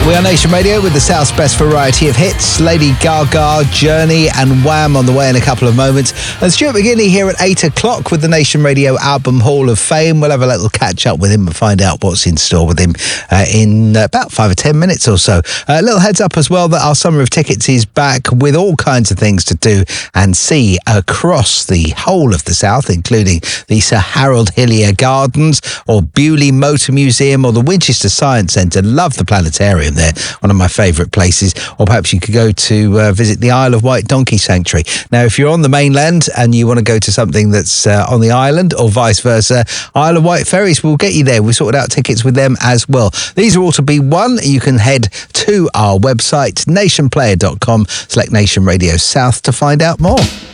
We are Nation Radio with the South's best variety of hits. Lady Gaga, Journey and Wham on the way in a couple of moments. And Stuart McGinney here at 8 o'clock with the Nation Radio Album Hall of Fame. We'll have a little catch up with him and find out what's in store with him in about 5 or 10 minutes or so. A little heads up as well that our Summer of Tickets is back with all kinds of things to do and see across the whole of the South, including the Sir Harold Hillier Gardens or Bewley Motor Museum or the Winchester Science Centre. Love the planetarium there, one of my favourite places. Or perhaps you could go to visit the Isle of Wight Donkey Sanctuary. Now, if you're on the mainland and you want to go to something that's on the island or vice versa, Isle of Wight Ferries will get you there. We've sorted out tickets with them as well. These are all to be won. You can head to our website, nationplayer.com, select Nation Radio South to find out more.